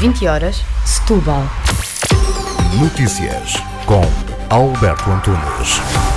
20 horas, Setúbal. Notícias com Alberto Antunes.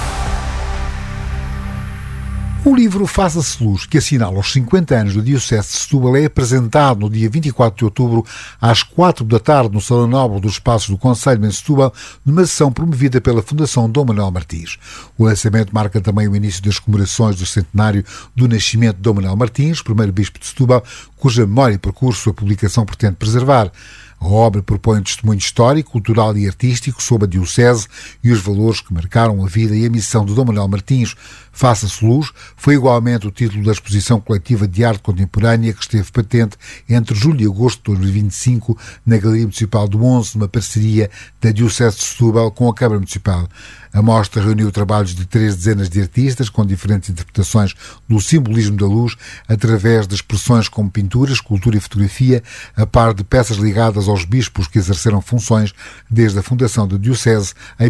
O livro Faça-se Luz, que assinala os 50 anos da Diocese de Setúbal, é apresentado no dia 24 de outubro, às 4 da tarde, no Salão Nobre dos Passos do Conselho, em Setúbal, numa sessão promovida pela Fundação Dom Manuel Martins. O lançamento marca também o início das comemorações do centenário do nascimento de Dom Manuel Martins, primeiro bispo de Setúbal, cuja memória e percurso a publicação pretende preservar. A obra propõe um testemunho histórico, cultural e artístico sobre a Diocese e os valores que marcaram a vida e a missão de Dom Manuel Martins. Faça-se Luz foi igualmente o título da exposição coletiva de arte contemporânea que esteve patente entre julho e agosto de 2025 na Galeria Municipal do 11, numa parceria da Diocese de Setúbal com a Câmara Municipal. A mostra reuniu trabalhos de 3 dezenas de artistas com diferentes interpretações do simbolismo da luz através de expressões como pintura, escultura e fotografia, a par de peças ligadas aos bispos que exerceram funções desde a fundação da Diocese em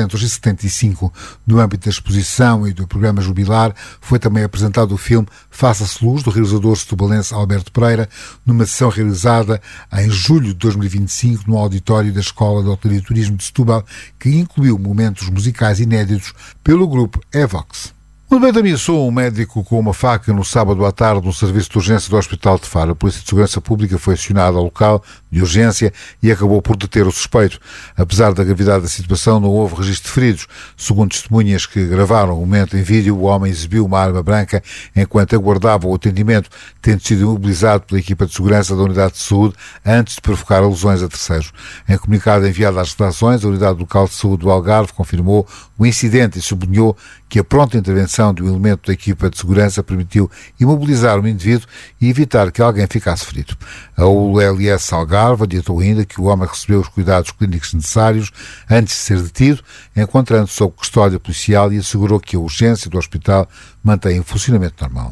1975. No âmbito da exposição e do programa jubilar, foi também apresentado o filme Faça-se Luz, do realizador setubalense Alberto Pereira, numa sessão realizada em julho de 2025 no auditório da Escola de Hotelaria e Turismo de Setúbal, que incluiu momentos musicais inéditos pelo grupo Evox. O Beto ameaçou um médico com uma faca no sábado à tarde no serviço de urgência do Hospital de Faro. A Polícia de Segurança Pública foi acionada ao local de urgência e acabou por deter o suspeito. Apesar da gravidade da situação, não houve registro de feridos. Segundo testemunhas que gravaram o momento em vídeo, o homem exibiu uma arma branca enquanto aguardava o atendimento, tendo sido imobilizado pela equipa de segurança da Unidade de Saúde antes de provocar lesões a terceiros. Em comunicado enviado às redações, a Unidade Local de Saúde do Algarve confirmou o incidente e sublinhou que a pronta intervenção de um elemento da equipa de segurança permitiu imobilizar o indivíduo e evitar que alguém ficasse ferido. A ULS Algarve adiantou ainda que o homem recebeu os cuidados clínicos necessários antes de ser detido, encontrando-se sob custódia policial, e assegurou que a urgência do hospital mantém o funcionamento normal.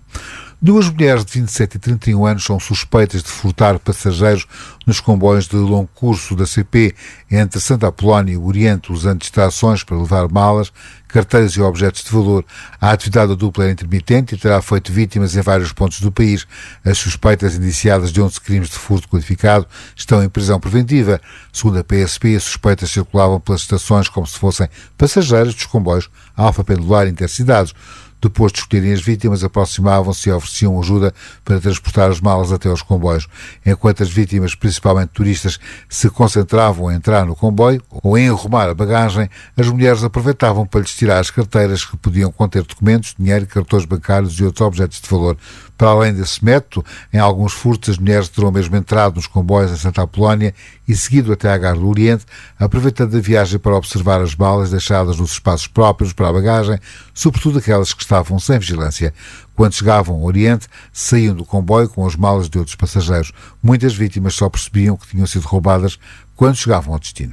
2 mulheres de 27 e 31 anos são suspeitas de furtar passageiros nos comboios de longo curso da CP entre Santa Apolónia e o Oriente, usando distrações para levar malas, carteiras e objetos de valor. A atividade dupla era intermitente e terá feito vítimas em vários pontos do país. As suspeitas, indiciadas de 11 crimes de furto qualificado, estão em prisão preventiva. Segundo a PSP, as suspeitas circulavam pelas estações como se fossem passageiros dos comboios Alfa Pendular e Intercidades. Depois de escolherem as vítimas, aproximavam-se e ofereciam ajuda para transportar as malas até aos comboios. Enquanto as vítimas, principalmente turistas, se concentravam em entrar no comboio ou em arrumar a bagagem, as mulheres aproveitavam para lhes tirar as carteiras que podiam conter documentos, dinheiro, cartões bancários e outros objetos de valor. Para além desse método, em alguns furtos, as mulheres terão mesmo entrado nos comboios em Santa Apolónia e seguido até à Gare do Oriente, aproveitando a viagem para observar as malas deixadas nos espaços próprios para a bagagem, sobretudo aquelas que estavam sem vigilância. Quando chegavam ao Oriente, saíam do comboio com as malas de outros passageiros. Muitas vítimas só percebiam que tinham sido roubadas quando chegavam ao destino.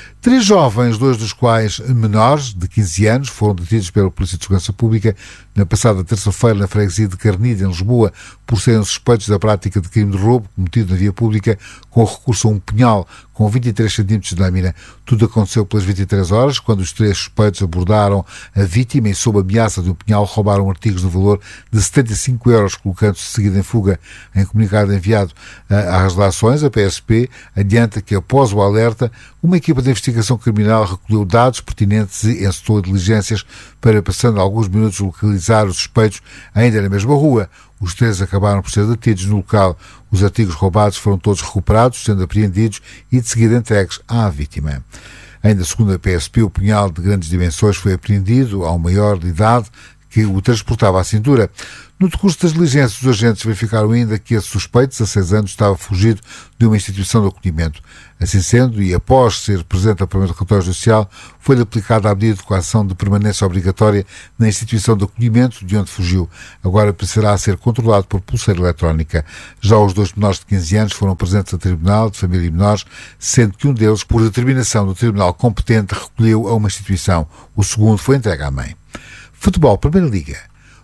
3 jovens, 2 dos quais menores, de 15 anos, foram detidos pela Polícia de Segurança Pública na passada terça-feira na freguesia de Carnide, em Lisboa, por serem suspeitos da prática de crime de roubo cometido na via pública com recurso a um punhal com 23 cm de lâmina. Tudo aconteceu pelas 23 horas, quando os 3 suspeitos abordaram a vítima e, sob ameaça de um punhal, roubaram artigos no valor de 75 euros, colocando-se de seguida em fuga. Em comunicado enviado às relações, a PSP adianta que, após o alerta, uma equipa de investigação criminal recolheu dados pertinentes e encetou diligências para, passando alguns minutos, localizar os suspeitos ainda na mesma rua. Os 3 acabaram por ser detidos no local. Os artigos roubados foram todos recuperados, sendo apreendidos e de seguida entregues à vítima. Ainda segundo a PSP, o punhal de grandes dimensões foi apreendido ao maior de idade que o transportava à cintura. No decurso das diligências, os agentes verificaram ainda que esse suspeito, de 16 anos, estava fugido de uma instituição de acolhimento. Assim sendo, e após ser presente ao primeiro relatório judicial, foi-lhe aplicada a medida de coação de permanência obrigatória na instituição de acolhimento de onde fugiu. Agora precisará ser controlado por pulseira eletrónica. Já os 2 menores de 15 anos foram presentes a Tribunal de Família e Menores, sendo que um deles, por determinação do Tribunal competente, recolheu a uma instituição. O segundo foi entregue à mãe. Futebol, Primeira Liga.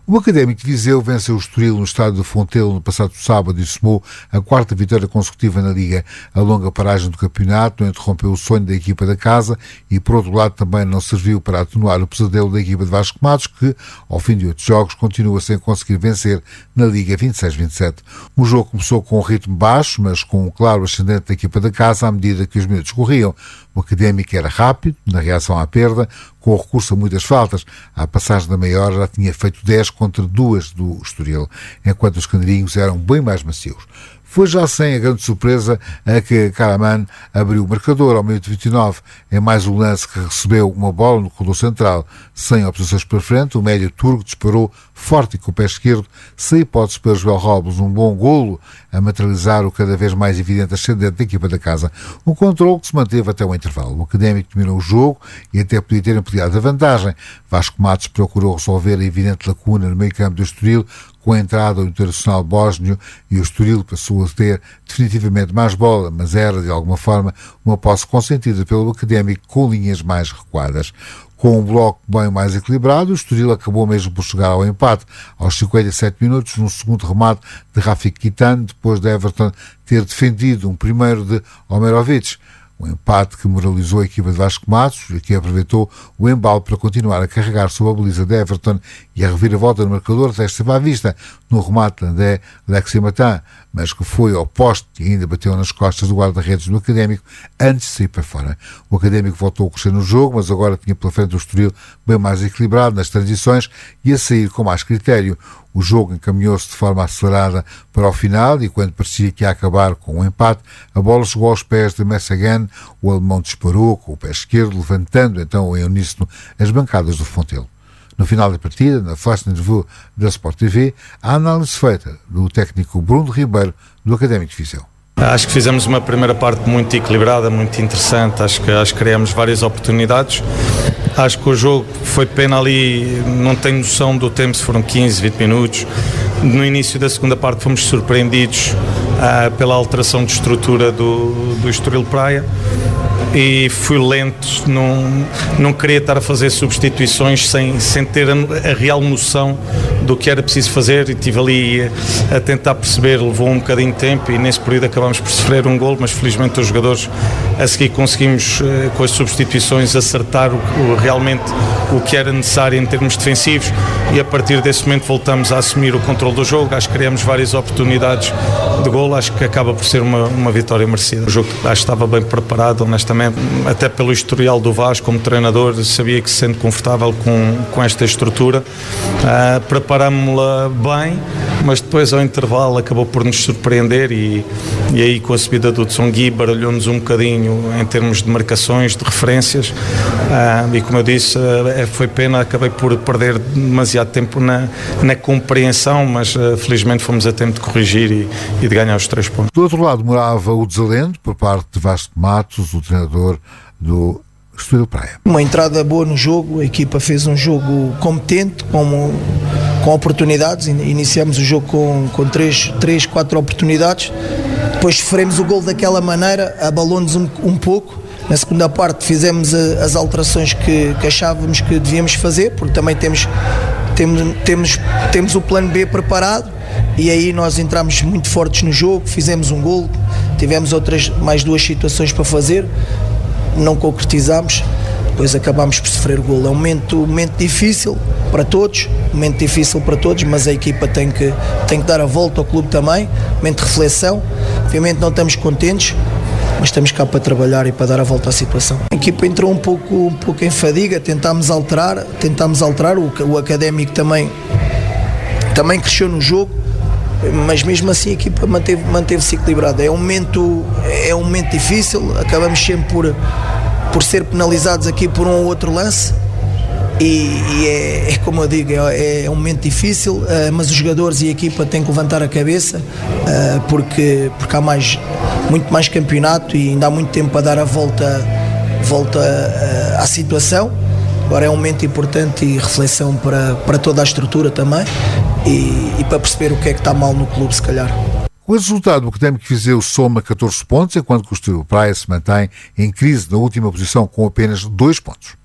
O Académico de Viseu venceu o Estoril no estádio do Fontelo no passado sábado e somou a 4ª vitória consecutiva na Liga. A longa paragem do campeonato não interrompeu o sonho da equipa da casa e, por outro lado, também não serviu para atenuar o pesadelo da equipa de Vasco Matos, que, ao fim de 8 jogos, continua sem conseguir vencer na Liga 26-27. O jogo começou com um ritmo baixo, mas com um claro ascendente da equipa da casa à medida que os minutos corriam. O Académico era rápido na reação à perda, com recurso a muitas faltas. À passagem da meia hora já tinha feito 10 contra 2 do Estoril, enquanto os canarinhos eram bem mais macios. Foi já sem a grande surpresa a que Karaman abriu o marcador ao minuto 29, em mais um lance que recebeu uma bola no corredor central. Sem oposições para frente, o médio turco disparou forte e com o pé esquerdo, sem hipótese para Joel Robles, um bom golo a materializar o cada vez mais evidente ascendente da equipa da casa. Um controle que se manteve até o intervalo. O Académico dominou o jogo e até podia ter ampliado a vantagem. Vasco Matos procurou resolver a evidente lacuna no meio-campo do Estoril, com a entrada do internacional bósnio, e o Estoril passou a ter definitivamente mais bola, mas era, de alguma forma, uma posse consentida pelo Académico com linhas mais recuadas. Com um bloco bem mais equilibrado, o Estoril acabou mesmo por chegar ao empate aos 57 minutos, num segundo remate de Rafik Kitano, depois de Everton ter defendido um primeiro de Omerovic. Um empate que moralizou a equipa de Vasco Matos, que aproveitou o embalo para continuar a carregar sob a baliza de Everton, e a reviravolta no marcador até esteve à vista no remate de Alexis Matin, mas que foi ao poste e ainda bateu nas costas do guarda-redes do Académico antes de sair para fora. O Académico voltou a crescer no jogo, mas agora tinha pela frente o Estoril bem mais equilibrado nas transições e a sair com mais critério. O jogo encaminhou-se de forma acelerada para o final e, quando parecia que ia acabar com um empate, a bola chegou aos pés de Messagan. O alemão disparou com o pé esquerdo, levantando então em uníssono as bancadas do Fontelo. No final da partida, na flash interview da Sport TV, a análise feita do técnico Bruno Ribeiro, do Académico de Viseu. Acho que fizemos uma primeira parte muito equilibrada, muito interessante. Acho que criamos várias oportunidades. Acho que o jogo foi pena ali, não tenho noção do tempo, se foram 15, 20 minutos. No início da segunda parte fomos surpreendidos pela alteração de estrutura do Estoril Praia. E fui lento, não queria estar a fazer substituições sem ter a real noção do que era preciso fazer, e estive ali a tentar perceber. Levou um bocadinho de tempo e nesse período acabámos por sofrer um golo, mas felizmente os jogadores a seguir conseguimos, com as substituições, acertar realmente o que era necessário em termos defensivos, e a partir desse momento voltamos a assumir o controle do jogo. Acho que criamos várias oportunidades de golo, acho que acaba por ser uma vitória merecida. O jogo acho que estava bem preparado, honestamente, até pelo historial do Vasco como treinador, sabia que se sente confortável com esta estrutura. Preparámos-la bem, mas depois ao intervalo acabou por nos surpreender e aí com a subida do Tsongi baralhou-nos um bocadinho em termos de marcações, de referências, e como eu disse, foi pena, acabei por perder demasiado tempo na compreensão, mas felizmente fomos a tempo de corrigir e de ganhar os 3 pontos. Do outro lado morava o desalento por parte de Vasco Matos, o treinador do Estoril Praia. Uma entrada boa no jogo, a equipa fez um jogo competente, com oportunidades. Iniciamos o jogo com 3, 4 oportunidades, depois sofremos o gol daquela maneira, abalou-nos um pouco. Na segunda parte fizemos as alterações que achávamos que devíamos fazer, porque também temos o plano B preparado, e aí nós entramos muito fortes no jogo, fizemos um gol, tivemos mais 2 situações para fazer, não concretizámos, depois acabámos por sofrer o gol. É um momento difícil para todos, mas a equipa tem que dar a volta ao clube também, momento de reflexão. Obviamente não estamos contentes, mas estamos cá para trabalhar e para dar a volta à situação. A equipa entrou um pouco em fadiga, tentámos alterar, o Académico também cresceu no jogo, mas mesmo assim a equipa manteve-se equilibrada. É um momento difícil, acabamos sempre por ser penalizados aqui por um ou outro lance, e é como eu digo, é um momento difícil, mas os jogadores e a equipa têm que levantar a cabeça, porque há muito mais campeonato e ainda há muito tempo para dar a volta à situação. Agora é um momento importante e reflexão para toda a estrutura também, e para perceber o que é que está mal no clube, se calhar. O resultado do Académico de Viseu soma 14 pontos, enquanto que o Estoril Praia se mantém em crise na última posição com apenas 2 pontos.